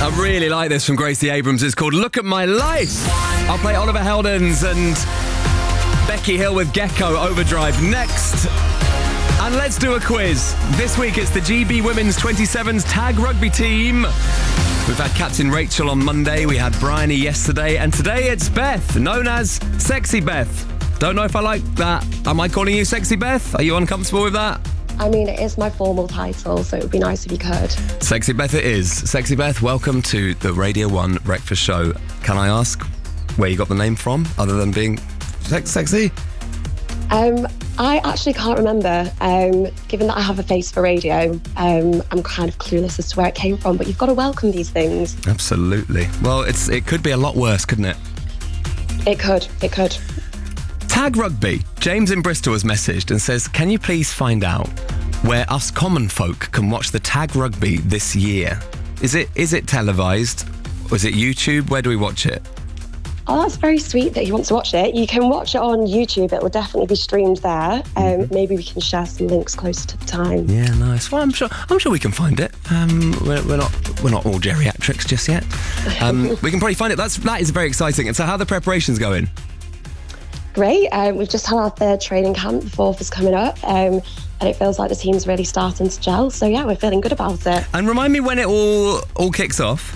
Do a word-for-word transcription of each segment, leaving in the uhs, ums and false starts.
I really like this from Gracie Abrams. It's called Look at My Life. I'll play Oliver Heldens and Becky Hill with Gecko Overdrive next. And let's do a quiz. This week it's the G B Women's twenty-sevens tag rugby team. We've had Captain Rachel on Monday, we had Bryony yesterday, and today it's Beth, known as Sexy Beth. Don't know if I like that. Am I calling you Sexy Beth? Are you uncomfortable with that? I mean, it is my formal title, so it would be nice if you could. Sexy Beth it is. Sexy Beth, welcome to the Radio one Breakfast Show. Can I ask where you got the name from, other than being sex- sexy? Um, I actually can't remember. Um, given that I have a face for radio, um, I'm kind of clueless as to where it came from, but you've got to welcome these things. Absolutely. Well, it's it could be a lot worse, couldn't it? It could, it could. Tag Rugby. James in Bristol has messaged and says, can you please find out where us common folk can watch the Tag Rugby this year? Is it is it televised? Or is it YouTube? Where do we watch it? Oh, that's very sweet that you want to watch it. You can watch it on YouTube. It will definitely be streamed there. Um, mm-hmm. Maybe we can share some links closer to the time. Yeah, nice. Well, I'm sure I'm sure we can find it. Um, we're, we're not we're not all geriatrics just yet. Um, we can probably find it. That's that is very exciting. And so, how are the preparations going? Great. Um, we've just had our third training camp. The fourth is coming up. Um, and it feels like the team's really starting to gel. So, yeah, we're feeling good about it. And remind me when it all all kicks off.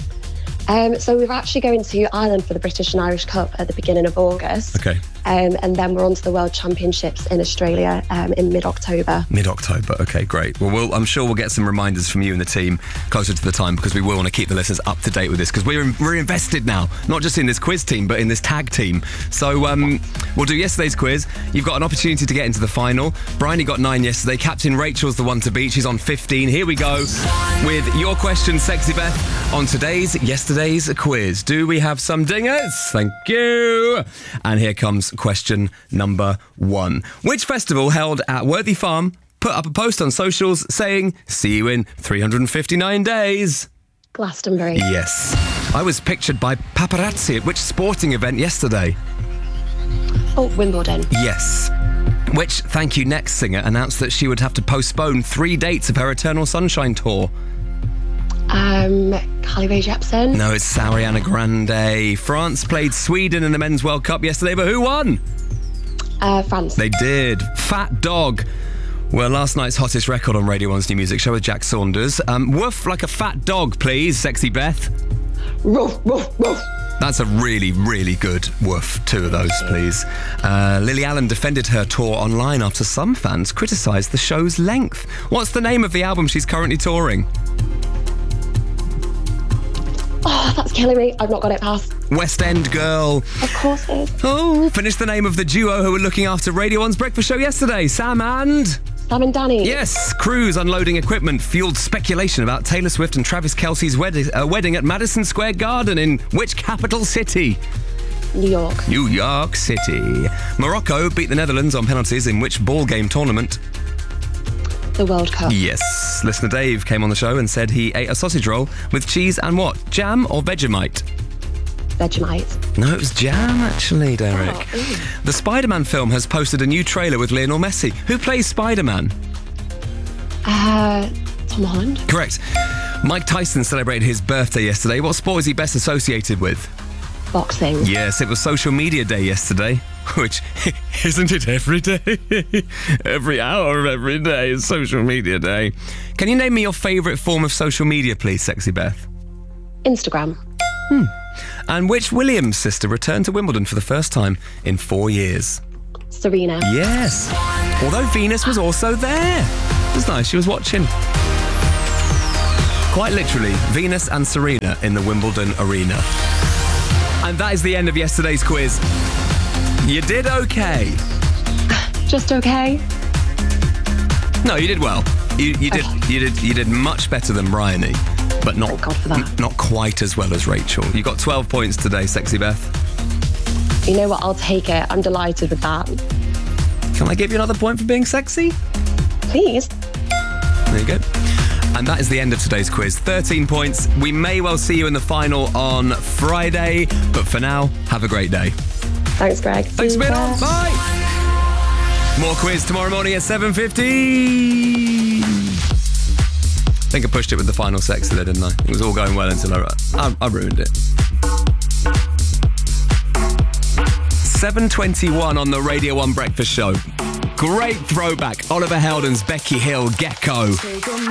Um, so we're actually going to Ireland for the British and Irish Cup at the beginning of August. Okay. Um, and then we're on to the World Championships in Australia um, in mid-October. Mid-October, okay, great. Well, we'll, I'm sure we'll get some reminders from you and the team closer to the time, because we will want to keep the listeners up to date with this, because we're, we're invested now, not just in this quiz team, but in this tag team. So um, we'll do yesterday's quiz. You've got an opportunity to get into the final. Bryony got nine yesterday. Captain Rachel's the one to beat. She's on fifteen. Here we go with your question, Sexy Beth, on today's Yesterday's quiz. Do we have some dingers? Thank you. And here comes question number one. Which festival held at Worthy Farm put up a post on socials saying, see you in three hundred fifty-nine days? Glastonbury. Yes. I was pictured by paparazzi at which sporting event yesterday? Oh, Wimbledon. Yes. Which Thank You Next singer announced that she would have to postpone three dates of her Eternal Sunshine tour? Um, Carly Rae Jepsen. No, it's Ariana Grande. France played Sweden in the Men's World Cup yesterday, but who won? Uh, France. They did. Fat Dog were last night's hottest record on Radio one's new music show with Jack Saunders. Um, woof like a fat dog, please, Sexy Beth. Woof, woof, woof. That's a really, really good woof. Two of those, please. Uh, Lily Allen defended her tour online after some fans criticised the show's length. What's the name of the album she's currently touring? Oh, that's killing me. I've not got it past. West End Girl. Of course it is. Oh, finish the name of the duo who were looking after Radio one's breakfast show yesterday. Sam and... Sam and Danny. Yes. Crews unloading equipment fueled speculation about Taylor Swift and Travis Kelce's wed- uh, wedding at Madison Square Garden in which capital city? New York. New York City. Morocco beat the Netherlands on penalties in which ball game tournament? The World Cup. Yes. Listener Dave came on the show and said he ate a sausage roll with cheese and what? Jam or Vegemite? Vegemite. No, it was jam, actually, Derek. Oh, the Spider-Man film has posted a new trailer with Lionel Messi. Who plays Spider-Man? Uh, Tom Holland. Correct. Mike Tyson celebrated his birthday yesterday. What sport is he best associated with? Boxing. Yes, it was Social Media Day yesterday. Which, isn't it every day? Every hour of every day is Social Media Day. Can you name me your favourite form of social media, please, Sexy Beth? Instagram. Hmm. And which Williams sister returned to Wimbledon for the first time in four years? Serena. Yes. Although Venus was also there. It was nice, she was watching. Quite literally, Venus and Serena in the Wimbledon arena. And that is the end of yesterday's quiz. You did okay. Just okay? No, you did well. You, you did okay. you did you did much better than Bryony, but not Thank God for that. n- not quite as well as Rachel. You got twelve points today, Sexy Beth. You know what? I'll take it. I'm delighted with that. Can I give you another point for being sexy? Please. There you go. And that is the end of today's quiz. thirteen points. We may well see you in the final on Friday, but for now, have a great day. Thanks, Greg. Thanks for being on. Bye. More quiz tomorrow morning at seven fifty. I think I pushed it with the final sex there, didn't I? It was all going well until I, I, I ruined it. seven twenty-one on the Radio one Breakfast Show. Great throwback. Oliver Heldens, Becky Hill, Gecko.